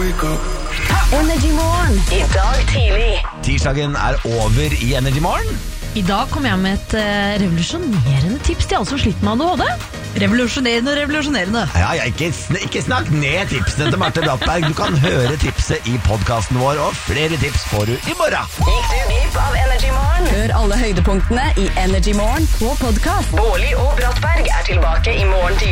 Energy Morgen. I dag tidlig. Tirsdagen over i Energy Morgen. I dag kommer jeg med et revolusjonerende tips til alle som sliter med ADHD. Revolusjonerende. Ja, ikke snakk ned tipsene til Marte Brattberg. Du kan høre tipset i podcasten vår, og flere tips får du i morgen. Gikk du glipp av Energy Morgen? Hør alle høydepunktene i Energy Morgen på podcast. Bårli og Brattberg er tilbake i morgen tidlig.